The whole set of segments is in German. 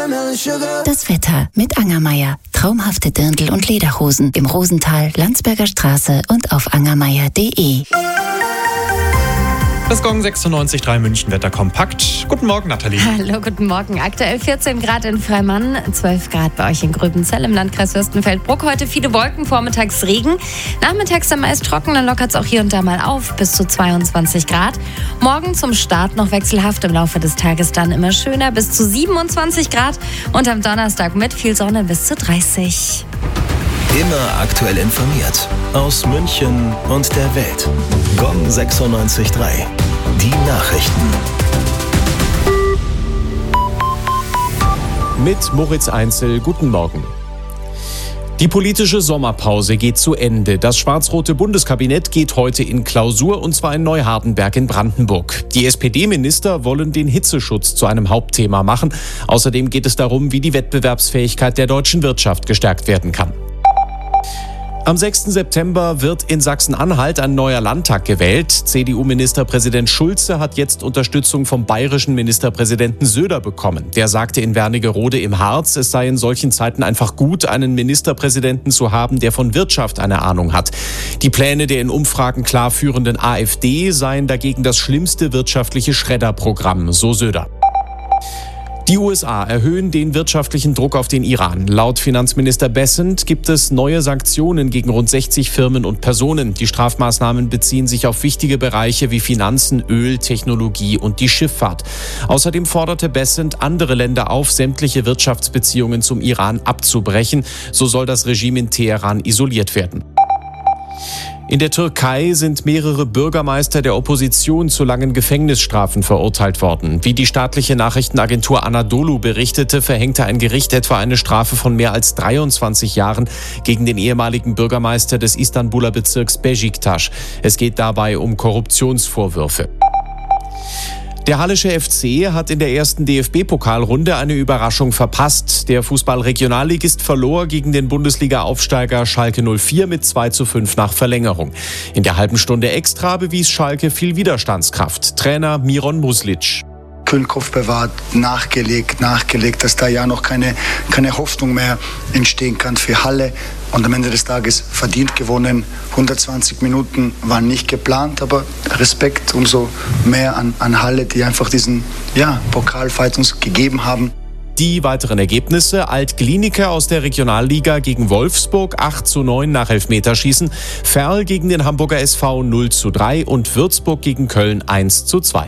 Das Wetter mit Angermeier. Traumhafte Dirndl und Lederhosen im Rosental, Landsberger Straße und auf angermeier.de. Das Gong 96.3 München Wetter kompakt. Guten Morgen, Nathalie. Hallo, guten Morgen. Aktuell 14 Grad in Freimann, 12 Grad bei euch in Gröbenzell im Landkreis Fürstenfeldbruck. Heute viele Wolken, vormittags Regen. Nachmittags dann meist trocken, dann lockert es auch hier und da mal auf, bis zu 22 Grad. Morgen zum Start noch wechselhaft, im Laufe des Tages dann immer schöner, bis zu 27 Grad. Und am Donnerstag mit viel Sonne bis zu 30. Immer aktuell informiert. Aus München und der Welt. Gong 96.3. Die Nachrichten. Mit Moritz Einzel, guten Morgen. Die politische Sommerpause geht zu Ende. Das schwarz-rote Bundeskabinett geht heute in Klausur, und zwar in Neuhardenberg in Brandenburg. Die SPD-Minister wollen den Hitzeschutz zu einem Hauptthema machen. Außerdem geht es darum, wie die Wettbewerbsfähigkeit der deutschen Wirtschaft gestärkt werden kann. Am 6. September wird in Sachsen-Anhalt ein neuer Landtag gewählt. CDU-Ministerpräsident Schulze hat jetzt Unterstützung vom bayerischen Ministerpräsidenten Söder bekommen. Der sagte in Wernigerode im Harz, es sei in solchen Zeiten einfach gut, einen Ministerpräsidenten zu haben, der von Wirtschaft eine Ahnung hat. Die Pläne der in Umfragen klar führenden AfD seien dagegen das schlimmste wirtschaftliche Schredderprogramm, so Söder. Die USA erhöhen den wirtschaftlichen Druck auf den Iran. Laut Finanzminister Bessent gibt es neue Sanktionen gegen rund 60 Firmen und Personen. Die Strafmaßnahmen beziehen sich auf wichtige Bereiche wie Finanzen, Öl, Technologie und die Schifffahrt. Außerdem forderte Bessent andere Länder auf, sämtliche Wirtschaftsbeziehungen zum Iran abzubrechen. So soll das Regime in Teheran isoliert werden. In der Türkei sind mehrere Bürgermeister der Opposition zu langen Gefängnisstrafen verurteilt worden. Wie die staatliche Nachrichtenagentur Anadolu berichtete, verhängte ein Gericht etwa eine Strafe von mehr als 23 Jahren gegen den ehemaligen Bürgermeister des Istanbuler Bezirks Beşiktaş. Es geht dabei um Korruptionsvorwürfe. Der Hallische FC hat in der ersten DFB-Pokalrunde eine Überraschung verpasst. Der Fußball-Regionalligist verlor gegen den Bundesliga-Aufsteiger Schalke 04 mit 2:5 nach Verlängerung. In der halben Stunde extra bewies Schalke viel Widerstandskraft. Trainer Miron Muslic. Kühlkopf bewahrt, nachgelegt, dass da ja noch keine Hoffnung mehr entstehen kann für Halle. Und am Ende des Tages verdient gewonnen. 120 Minuten waren nicht geplant, aber Respekt umso mehr an Halle, die einfach diesen Pokalfight uns gegeben haben. Die weiteren Ergebnisse: Alt-Glienicke aus der Regionalliga gegen Wolfsburg 8:9 nach Elfmeterschießen, Verl gegen den Hamburger SV 0:3 und Würzburg gegen Köln 1:2.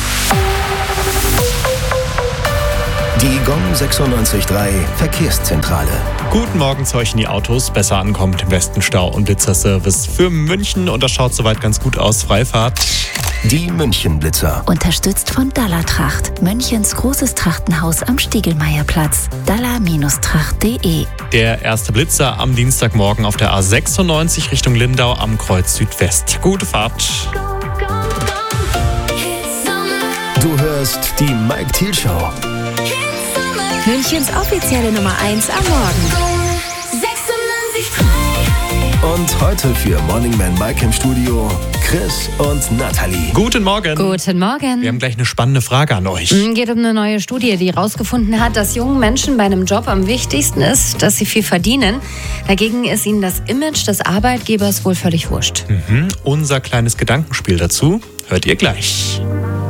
Die Gong 96.3 Verkehrszentrale. Guten Morgen zu euch in die Autos. Besser ankommt im besten Stau- und Blitzerservice für München. Und das schaut soweit ganz gut aus. Freifahrt. Die München-Blitzer. Unterstützt von Dallertracht. Münchens großes Trachtenhaus am Stiegelmeierplatz. Daller-tracht.de. Der erste Blitzer am Dienstagmorgen auf der A96 Richtung Lindau am Kreuz Südwest. Gute Fahrt. Du hörst die Mike Thiel Show. Münchens offizielle Nummer 1 am Morgen. Und heute für Morning Man Mike im Studio Chris und Nathalie. Guten Morgen. Guten Morgen. Wir haben gleich eine spannende Frage an euch. Geht um eine neue Studie, die herausgefunden hat, dass jungen Menschen bei einem Job am wichtigsten ist, dass sie viel verdienen. Dagegen ist ihnen das Image des Arbeitgebers wohl völlig wurscht. Unser kleines Gedankenspiel dazu hört ihr gleich.